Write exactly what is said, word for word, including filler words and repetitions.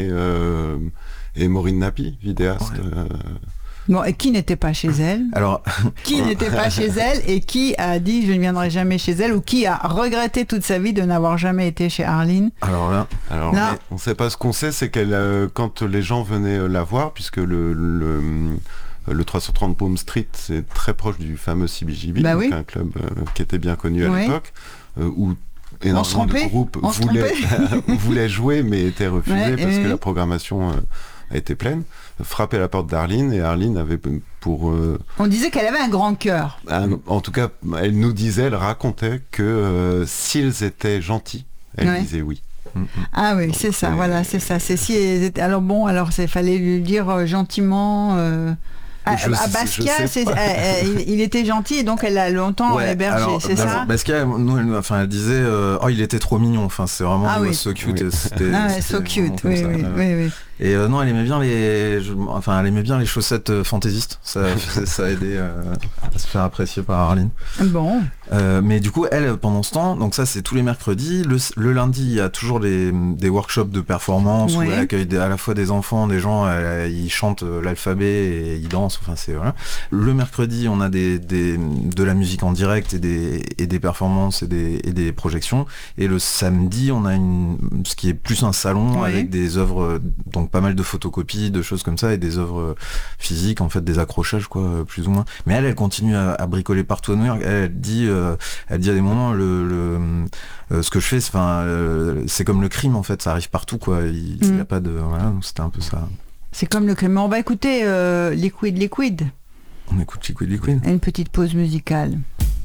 et, euh, et Maureen Napi, vidéaste. Ouais. Euh... Bon, et qui n'était pas chez elle? Alors, qui n'était pas chez elle et qui a dit je ne viendrai jamais chez elle, ou qui a regretté toute sa vie de n'avoir jamais été chez Arline? alors là, Alors, Là. on ne sait pas ce qu'on sait, c'est qu'elle, euh, quand les gens venaient euh, la voir, puisque le, le, le trois cent trente Broome Street, c'est très proche du fameux C B G B, Bah donc oui. un club euh, qui était bien connu à Oui. l'époque, euh, où On se énormément de trompait groupes On se voulaient, voulaient jouer, mais étaient refusés Ouais, parce et que oui. la programmation euh, a été pleine. Frappait à la porte d'Arline, et Arline avait pour... Euh, On disait qu'elle avait un grand cœur. un- en tout cas, elle nous disait, elle racontait que euh, s'ils étaient gentils, elle Ouais. disait oui. Ah oui, c'est ça, c'est- voilà, c'est ça. C'est si elles étaient- alors bon, alors il fallait lui dire euh, gentiment. Euh... À, Je à sais- Basquiat, je sais c'est- pas. euh, euh, il, il était gentil et donc elle l'a longtemps ouais, hébergé, alors, c'est bah, ça? Basquiat, nous, elle, enfin, elle disait, euh, oh, il était trop mignon. Enfin, c'est vraiment Ah oh, oui. so cute. Oui. et c'était- Ah ouais, c'était so vraiment cute, comme oui, ça. oui, Euh, oui, oui. Et euh, non, elle aimait bien les, je- enfin, elle aimait bien les chaussettes euh, fantaisistes. Ça, ça a aidé euh, à se faire apprécier par Arline. Bon, Euh, mais du coup, elle, pendant ce temps, donc ça, c'est tous les mercredis. Le, le lundi, il y a toujours des, des workshops de performance Ouais. où elle accueille des- à la fois des enfants, des gens, elle- ils chantent euh, l'alphabet et ils dansent. Enfin, c'est voilà. Le mercredi, on a des, des, de la musique en direct et des, et des performances et des, et des projections. Et le samedi, on a une, ce qui est plus un salon Ouais. avec des œuvres, euh, donc pas mal de photocopies, de choses comme ça, et des œuvres physiques, en fait, des accrochages, quoi, plus ou moins. Mais elle, elle continue à, à bricoler partout à New York. Elle, elle dit, euh, elle dit à des moments, le, le euh, ce que je fais, c'est, enfin, euh, c'est comme le crime, en fait, ça arrive partout, quoi. Il n'y Mm. a pas de, voilà, donc c'était un peu ça. c'est comme le Clément. On va écouter euh, Liquid Liquid, On écoute Liquid Liquid. une petite pause musicale.